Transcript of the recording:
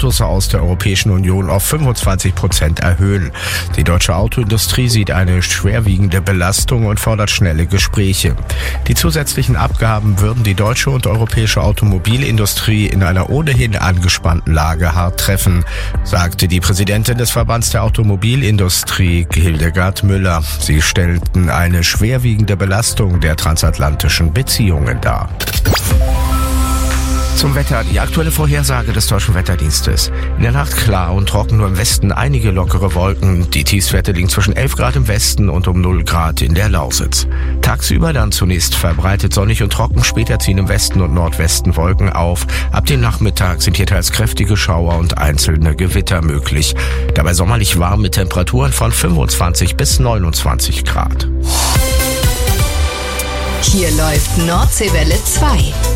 Autos aus der Europäischen Union auf 25% erhöhen. Die deutsche Autoindustrie sieht eine schwerwiegende Belastung und fordert schnelle Gespräche. Die zusätzlichen Abgaben würden die deutsche und europäische Automobilindustrie in einer ohnehin angespannten Lage hart treffen, sagte die Präsidentin des Verbands der Automobilindustrie, Hildegard Müller. Sie stellten eine schwerwiegende Belastung der transatlantischen Beziehungen dar. Zum Wetter, die aktuelle Vorhersage des Deutschen Wetterdienstes. In der Nacht klar und trocken, nur im Westen einige lockere Wolken. Die Tiefstwerte liegen zwischen 11 Grad im Westen und um 0 Grad in der Lausitz. Tagsüber dann zunächst verbreitet sonnig und trocken, später ziehen im Westen und Nordwesten Wolken auf. Ab dem Nachmittag sind hier teils kräftige Schauer und einzelne Gewitter möglich. Dabei sommerlich warm mit Temperaturen von 25 bis 29 Grad. Hier läuft Nordseewelle 2.